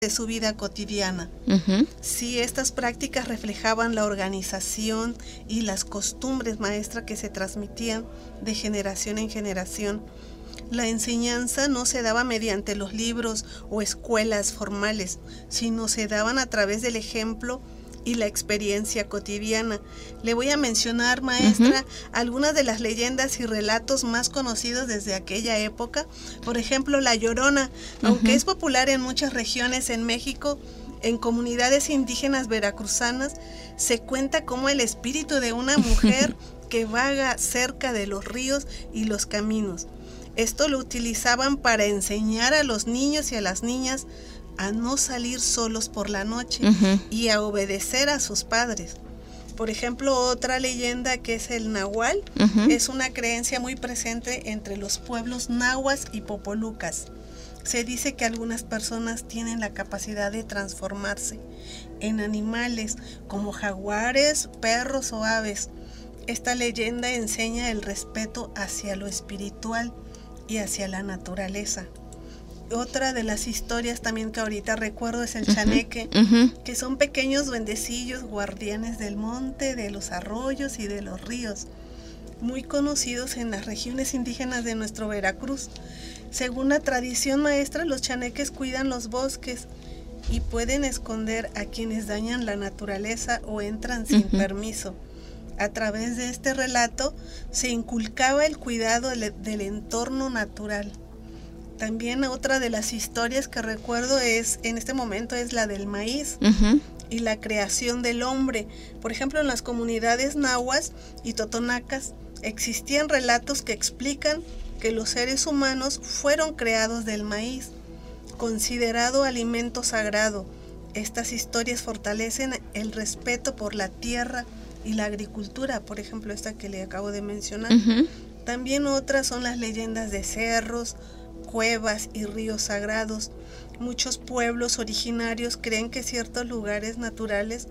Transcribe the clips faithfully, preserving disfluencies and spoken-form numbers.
de su vida cotidiana. Uh-huh. Sí, estas prácticas reflejaban la organización y las costumbres, maestra, que se transmitían de generación en generación. La enseñanza no se daba mediante los libros o escuelas formales, sino se daban a través del ejemplo y la experiencia cotidiana. Le voy a mencionar, maestra, uh-huh. algunas de las leyendas y relatos más conocidos desde aquella época. Por ejemplo, La Llorona, uh-huh. aunque es popular en muchas regiones en México, en comunidades indígenas veracruzanas, se cuenta como el espíritu de una mujer que vaga cerca de los ríos y los caminos. Esto lo utilizaban para enseñar a los niños y a las niñas a no salir solos por la noche uh-huh. y a obedecer a sus padres. Por ejemplo, otra leyenda que es el Nahual, uh-huh. es una creencia muy presente entre los pueblos nahuas y popolucas. Se dice que algunas personas tienen la capacidad de transformarse en animales como jaguares, perros o aves. Esta leyenda enseña el respeto hacia lo espiritual y hacia la naturaleza. Otra de las historias también que ahorita recuerdo es el uh-huh, chaneque, uh-huh. que son pequeños duendecillos guardianes del monte, de los arroyos y de los ríos, muy conocidos en las regiones indígenas de nuestro Veracruz. Según la tradición, maestra, los chaneques cuidan los bosques y pueden esconder a quienes dañan la naturaleza o entran sin uh-huh. permiso. A través de este relato se inculcaba el cuidado del entorno natural. También otra de las historias que recuerdo es, en este momento, es la del maíz uh-huh. y la creación del hombre. Por ejemplo, en las comunidades nahuas y totonacas existían relatos que explican que los seres humanos fueron creados del maíz, considerado alimento sagrado. Estas historias fortalecen el respeto por la tierra y la agricultura, por ejemplo, esta que le acabo de mencionar. Uh-huh. También otras son las leyendas de cerros, cuevas y ríos sagrados. Muchos pueblos originarios creen que ciertos lugares naturales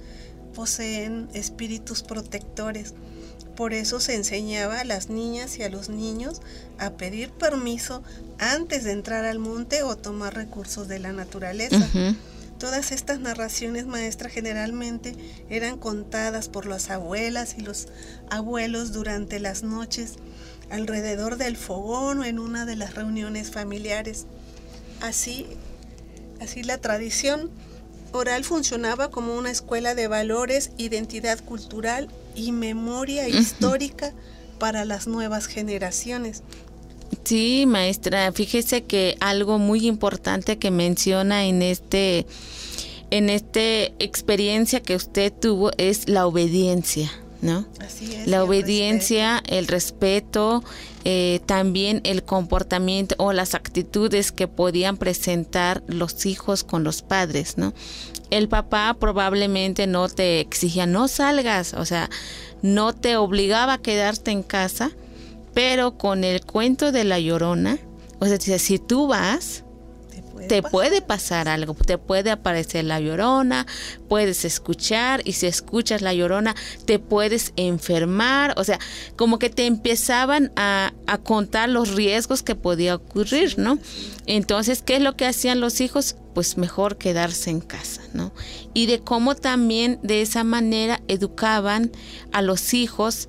poseen espíritus protectores. Por eso se enseñaba a las niñas y a los niños a pedir permiso antes de entrar al monte o tomar recursos de la naturaleza. Uh-huh. Todas estas narraciones, maestra, generalmente eran contadas por las abuelas y los abuelos durante las noches, alrededor del fogón o en una de las reuniones familiares. Así, así la tradición oral funcionaba como una escuela de valores, identidad cultural y memoria uh-huh. histórica para las nuevas generaciones. Sí, maestra, fíjese que algo muy importante que menciona en este, en esta experiencia que usted tuvo es la obediencia, ¿no? Así es, la obediencia, respeto. el respeto, eh, también el comportamiento o las actitudes que podían presentar los hijos con los padres, ¿no? El papá probablemente no te exigía, no salgas, o sea, no te obligaba a quedarte en casa, pero con el cuento de La Llorona, o sea, si tú vas, te puede, te pasar. puede pasar algo, te puede aparecer La Llorona, puedes escuchar, y si escuchas La Llorona, te puedes enfermar, o sea, como que te empezaban a, a contar los riesgos que podía ocurrir, ¿no? Entonces, ¿qué es lo que hacían los hijos? Pues mejor quedarse en casa, ¿no? Y de cómo también de esa manera educaban a los hijos.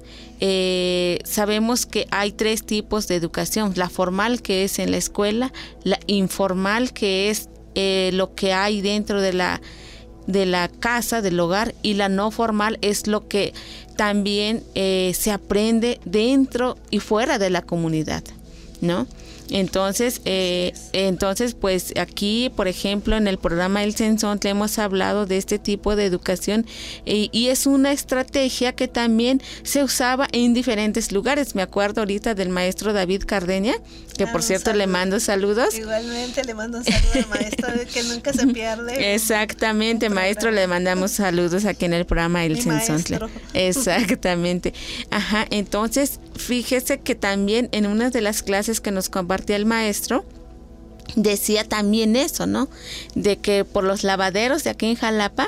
Eh, sabemos que hay tres tipos de educación: la formal, que es en la escuela; la informal, que es eh, lo que hay dentro de la de la casa, del hogar; y la no formal es lo que también eh, se aprende dentro y fuera de la comunidad, ¿no? Entonces, eh, entonces, pues aquí, por ejemplo, en el programa El Sensontle hemos hablado de este tipo de educación eh, y es una estrategia que también se usaba en diferentes lugares. Me acuerdo ahorita del maestro David Cardeña, que ah, por cierto le mando saludos. Igualmente le mando un saludo al maestro, que nunca se pierde. Exactamente, maestro, le mandamos saludos aquí en el programa El Sensontle. Exactamente. Ajá, entonces, fíjese que también en una de las clases que nos compartió el maestro, decía también eso, ¿no? De que por los lavaderos de aquí en Jalapa,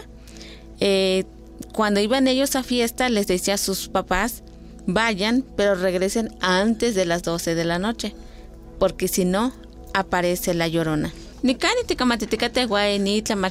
eh, cuando iban ellos a fiesta, les decía a sus papás, vayan, pero regresen antes de las doce de la noche, porque si no, aparece la Llorona. Nikani tika matitika te guay ni